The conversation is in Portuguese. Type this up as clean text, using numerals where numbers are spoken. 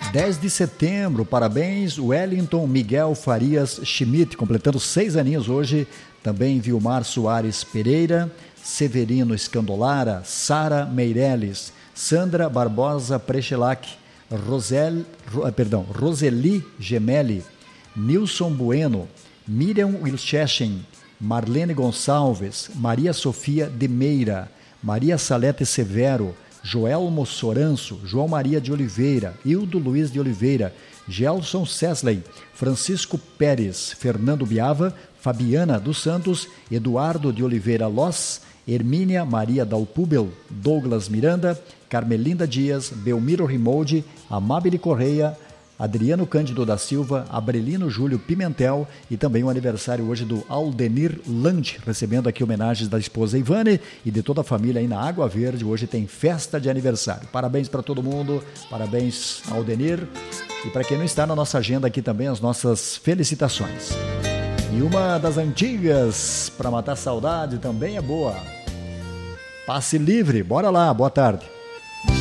10 de setembro, parabéns, Wellington Miguel Farias Schmidt, completando 6 aninhos hoje. Também Vilmar Soares Pereira, Severino Escandolara, Sara Meirelles, Sandra Barbosa Prechelac, Roseli Gemelli, Nilson Bueno, Miriam Wilchechen, Marlene Gonçalves, Maria Sofia de Meira, Maria Salete Severo, Joelmo Soranço, João Maria de Oliveira, Hildo Luiz de Oliveira, Gelson Sesley, Francisco Pérez, Fernando Biava, Fabiana dos Santos, Eduardo de Oliveira Loz, Hermínia Maria Dalpubel, Douglas Miranda, Carmelinda Dias, Belmiro Rimoldi, Amabile Correia, Adriano Cândido da Silva, Abrelino Júlio Pimentel e também o aniversário hoje do Aldenir Lange, recebendo aqui homenagens da esposa Ivane e de toda a família aí na Água Verde. Hoje tem festa de aniversário. Parabéns para todo mundo, parabéns Aldenir. E para quem não está na nossa agenda aqui também as nossas felicitações. E uma das antigas, para matar saudade, também é boa. Passe Livre, bora lá, boa tarde.